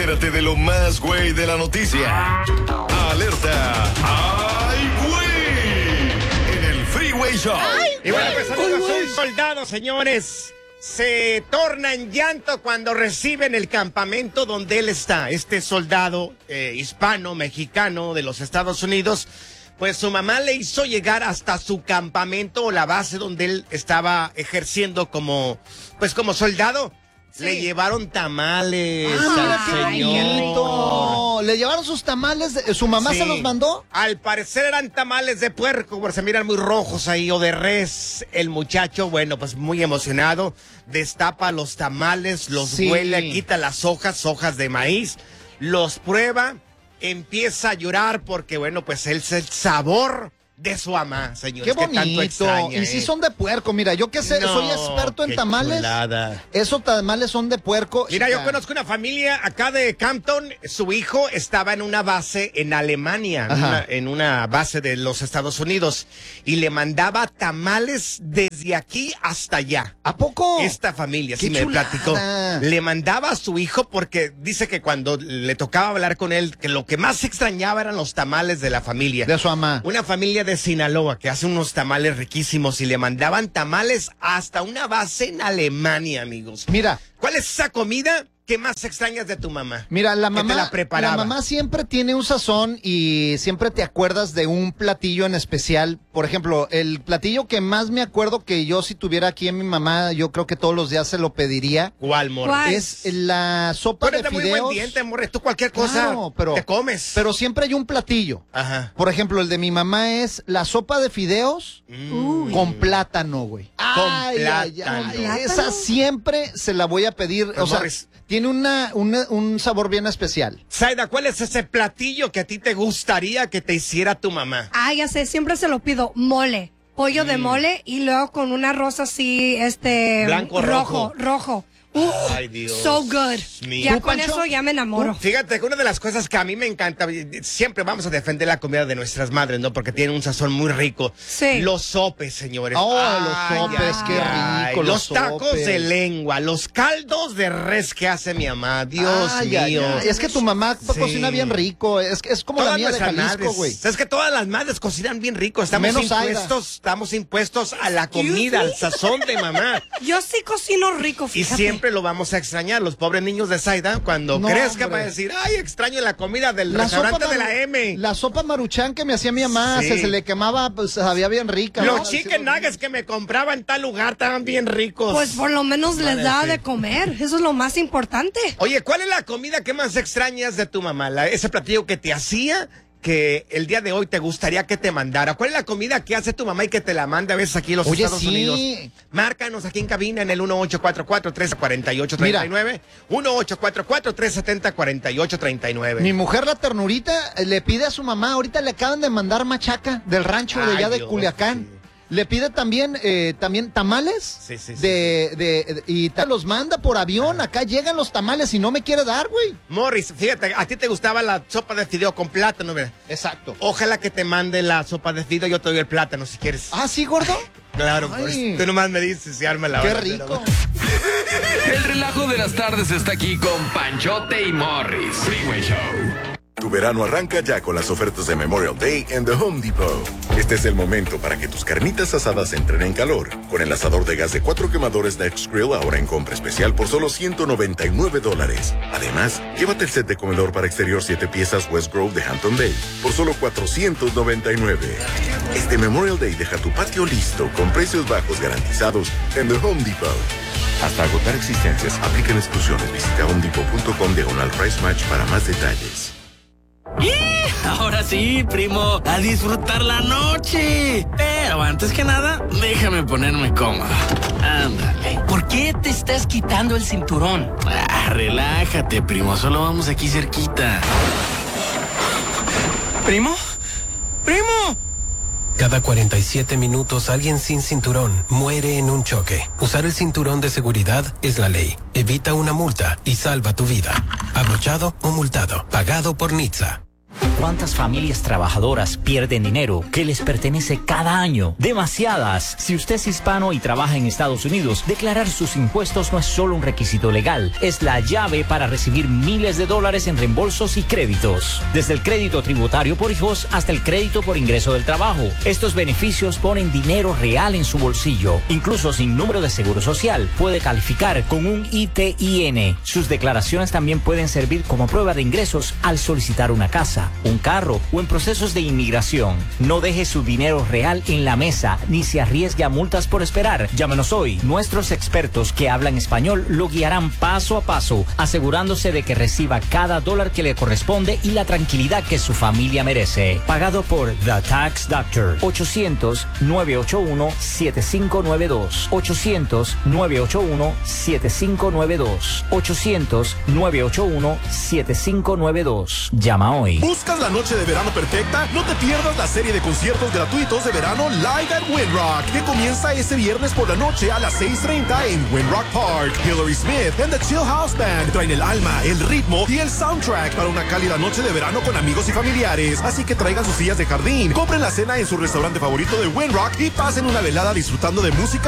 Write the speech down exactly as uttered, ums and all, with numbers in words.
Entérate de lo más güey de la noticia. Alerta. ¡Ay, güey! En el Freeway Show. Ay, y bueno, pues amigos, un soldado, señores, se torna en llanto cuando reciben el campamento donde él está. Este soldado eh, hispano, mexicano de los Estados Unidos, pues su mamá le hizo llegar hasta su campamento o la base donde él estaba ejerciendo como, pues como soldado. Sí. Le llevaron tamales ah, al señor. Le llevaron sus tamales, de, ¿su mamá sí. se los mandó? Al parecer eran tamales de puerco, porque se miran muy rojos ahí, o de res. El muchacho, bueno, pues muy emocionado, destapa los tamales, los sí. huele, quita las hojas, hojas de maíz, los prueba, empieza a llorar porque, bueno, pues él es el sabor de su mamá, señores. Qué bonito. Que tanto extraña, y eh. si son de puerco, mira, yo que sé, no, soy experto en tamales. Chulada. Esos tamales son de puerco. Mira, yo conozco una familia acá de Campton, su hijo estaba en una base en Alemania, una, en una base de los Estados Unidos, y le mandaba tamales desde aquí hasta allá. ¿A poco? Esta familia, Qué sí me chulada. platicó. Le mandaba a su hijo porque dice que cuando le tocaba hablar con él, que lo que más extrañaba eran los tamales de la familia. De su mamá. Una familia de de Sinaloa, que hace unos tamales riquísimos y le mandaban tamales hasta una base en Alemania, amigos. Mira. ¿Cuál es esa comida que más extrañas de tu mamá? Mira, la mamá, te la preparaba. La mamá siempre tiene un sazón y siempre te acuerdas de un platillo en especial. Por ejemplo, el platillo que más me acuerdo que yo si tuviera aquí en mi mamá, yo creo que todos los días se lo pediría. ¿Cuál, Morris? ¿Cuál? Es la sopa de fideos. Muy buen diente, Morris. Tú cualquier cosa claro, pero, te comes. Pero siempre hay un platillo. Ajá. Por ejemplo, el de mi mamá es la sopa de fideos mm. con plátano, güey. Con ay, plátano. Ay, ay, esa siempre se la voy a pedir. Pero o sea, Morris, tiene una, una, un sabor bien especial. Zaida, ¿cuál es ese platillo que a ti te gustaría que te hiciera tu mamá? Ah, ya sé, siempre se lo pido, mole, pollo mm. de mole y luego con un arroz así, este... Blanco, rojo. rojo. Rojo. Uh, Ay, Dios. So good. Mío. Ya con Pancho? Eso ya me enamoro. Uh, fíjate que una de las cosas que a mí me encanta, siempre vamos a defender la comida de nuestras madres, ¿no? Porque tienen un sazón muy rico. Sí. Los sopes, señores. Oh, ay, los sopes, ay, qué rico. Los, los tacos sopes. De lengua, los caldos de res que hace mi mamá. Dios ay, mío. Ay, ay. Es que tu mamá sí. cocina bien rico. Es, es como todas la mía de Jalisco, güey. Es que todas las madres cocinan bien rico. Estamos Menos impuestos, Aida. estamos impuestos a la comida, al sazón de mamá. Yo sí cocino rico, fíjate. Y siempre lo vamos a extrañar. Los pobres niños de Zaida, cuando no, crezca, va a decir, ay, extraño la comida del la restaurante de la M. La sopa Maruchan que me hacía mi mamá, sí. se, se le quemaba, pues sabía bien rica. Los ¿no? chicken nuggets que me compraba en tal lugar estaban bien ricos. Pues por lo menos les daba de comer, eso es lo más importante. Oye, ¿cuál es la comida que más extrañas de tu mamá? La, ese platillo que te hacía, que el día de hoy te gustaría que te mandara. ¿Cuál es la comida que hace tu mamá y que te la manda a veces aquí en los Oye, Estados sí. Unidos? Márcanos aquí en cabina en el uno ocho cuatro cuatro, tres cuatro ocho, tres nueve. uno ocho cuatro cuatro, tres siete cero, cuatro ocho tres nueve. Mi mujer, la ternurita, le pide a su mamá, ahorita le acaban de mandar machaca del rancho Ay, de allá de Dios, Culiacán. Sí. Le pide también eh, también tamales sí, sí, sí. De, de, de y te los manda por avión. Acá llegan los tamales y no me quiere dar, güey. Morris, fíjate, a ti te gustaba la sopa de fideo con plátano, ¿verdad? Exacto. Ojalá que te mande la sopa de fideo, yo te doy el plátano si quieres. ¿Ah, sí, gordo? Claro, Morris. Tú nomás me dices si arma la Qué hora, rico. El relajo de las tardes está aquí con Panchote y Morris. Freeway Show. Tu verano arranca ya con las ofertas de Memorial Day en The Home Depot. Este es el momento para que tus carnitas asadas entren en calor. Con el asador de gas de cuatro quemadores Next Grill ahora en compra especial por solo ciento noventa y nueve dólares. Además, llévate el set de comedor para exterior siete piezas West Grove de Hampton Bay por solo cuatrocientos noventa y nueve. Este Memorial Day deja tu patio listo con precios bajos garantizados en The Home Depot. Hasta agotar existencias, aplican exclusiones. Visita homedepot punto com diagonal price match para más detalles. Ahora sí, primo, a disfrutar la noche. Pero antes que nada, déjame ponerme cómodo. Ándale. ¿Por qué te estás quitando el cinturón? Ah, relájate, primo, solo vamos aquí cerquita. ¿Primo? ¡Primo! Cada cuarenta y siete minutos alguien sin cinturón muere en un choque. Usar el cinturón de seguridad es la ley. Evita una multa y salva tu vida. Abrochado o multado. Pagado por N H T S A. ¿Cuántas familias trabajadoras pierden dinero que les pertenece cada año? Demasiadas. Si usted es hispano y trabaja en Estados Unidos, declarar sus impuestos no es solo un requisito legal, es la llave para recibir miles de dólares en reembolsos y créditos. Desde el crédito tributario por hijos hasta el crédito por ingreso del trabajo. Estos beneficios ponen dinero real en su bolsillo. Incluso sin número de seguro social, puede calificar con un I T I N. Sus declaraciones también pueden servir como prueba de ingresos al solicitar una casa, un carro o en procesos de inmigración. No deje su dinero real en la mesa ni se arriesgue a multas por esperar. Llámenos hoy. Nuestros expertos que hablan español lo guiarán paso a paso, asegurándose de que reciba cada dólar que le corresponde y la tranquilidad que su familia merece. Pagado por The Tax Doctor. ochocientos, nueve ocho uno, siete cinco nueve dos. ochocientos, nueve ocho uno, siete cinco nueve dos. ochocientos, nueve ocho uno, siete cinco nueve dos. Llama hoy. ¿Buscas la noche de verano perfecta? No te pierdas la serie de conciertos gratuitos de verano Live at Windrock, que comienza este viernes por la noche a las seis treinta en Windrock Park. Hillary Smith and the Chill House Band traen el alma, el ritmo y el soundtrack para una cálida noche de verano con amigos y familiares. Así que traigan sus sillas de jardín, compren la cena en su restaurante favorito de Windrock y pasen una velada disfrutando de música